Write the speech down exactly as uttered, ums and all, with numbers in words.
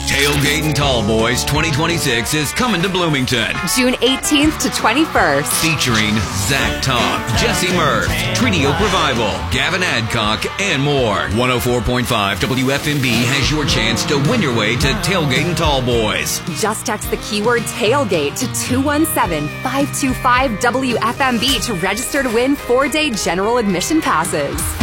Tailgating Tall Boys twenty twenty-six is coming to Bloomington. June eighteenth to twenty-first. Featuring Zach Tom, Jesse Murph, Trinio Revival, Gavin Adcock, and more. one oh four point five W F M B has your chance to win your way to Tailgating Tall Boys. Just text the keyword tailgate to two one seven, five two five W F M B to register to win four-day general admission passes.